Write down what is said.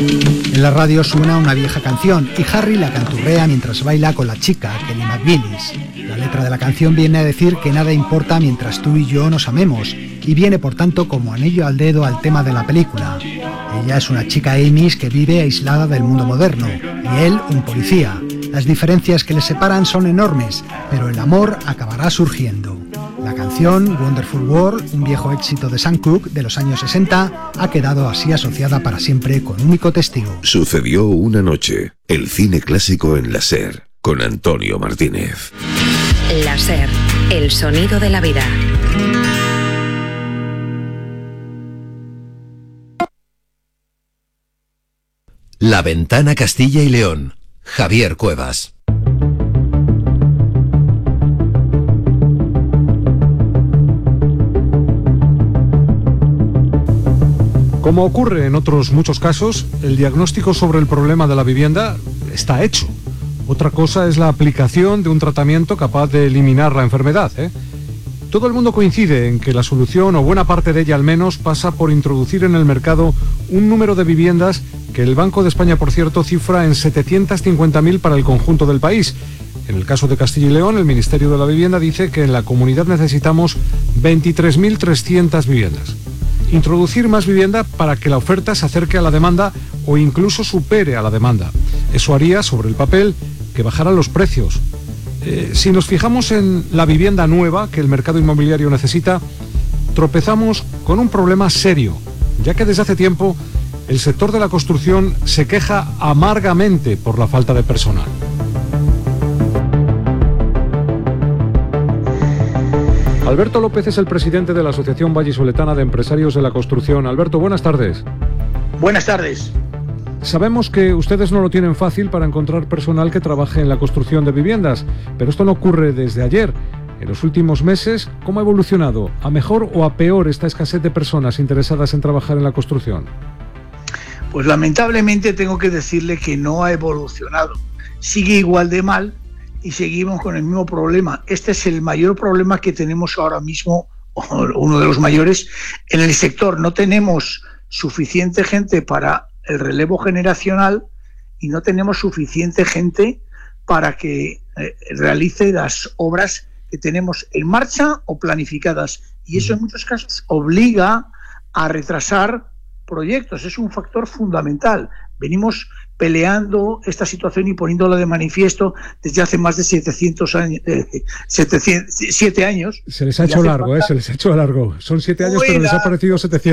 En la radio suena una vieja canción y Harry la canturrea mientras baila con la chica, Kelly McGillis. La letra de la canción viene a decir que nada importa mientras tú y yo nos amemos, y viene por tanto como anillo al dedo al tema de la película. Ella es una chica Amish que vive aislada del mundo moderno, y él un policía. Las diferencias que les separan son enormes, pero el amor acabará surgiendo. La canción Wonderful World, un viejo éxito de Sam Cooke de los años 60, ha quedado así asociada para siempre con único testigo. Sucedió una noche, el cine clásico en la SER, con Antonio Martínez. La SER, el sonido de la vida. La Ventana Castilla y León. Javier Cuevas. Como ocurre en otros muchos casos, el diagnóstico sobre el problema de la vivienda está hecho. Otra cosa es la aplicación de un tratamiento capaz de eliminar la enfermedad, Todo el mundo coincide en que la solución, o buena parte de ella al menos, pasa por introducir en el mercado un número de viviendas que el Banco de España, por cierto, cifra en 750.000 para el conjunto del país. En el caso de Castilla y León, el Ministerio de la Vivienda dice que en la comunidad necesitamos 23.300 viviendas. Introducir más vivienda para que la oferta se acerque a la demanda o incluso supere a la demanda. Eso haría, sobre el papel, que bajaran los precios. Si nos fijamos en la vivienda nueva que el mercado inmobiliario necesita, tropezamos con un problema serio, ya que desde hace tiempo el sector de la construcción se queja amargamente por la falta de personal. Alberto López es el presidente de la Asociación Vallisoletana de Empresarios de la Construcción. Alberto, buenas tardes. Buenas tardes. Sabemos que ustedes no lo tienen fácil para encontrar personal que trabaje en la construcción de viviendas, pero esto no ocurre desde ayer. En los últimos meses, ¿cómo ha evolucionado? ¿A mejor o a peor esta escasez de personas interesadas en trabajar en la construcción? Pues lamentablemente tengo que decirle que no ha evolucionado. Sigue igual de mal y seguimos con el mismo problema. Este es el mayor problema que tenemos ahora mismo, o uno de los mayores, en el sector. No tenemos suficiente gente para el relevo generacional y no tenemos suficiente gente para que realice las obras que tenemos en marcha o planificadas. Y eso en muchos casos obliga a retrasar proyectos. Es un factor fundamental. Venimos peleando esta situación y poniéndola de manifiesto desde hace más de 700 años, 7 años. Se les ha hecho largo, se les ha hecho largo. Son 7 años, pero les ha parecido 700.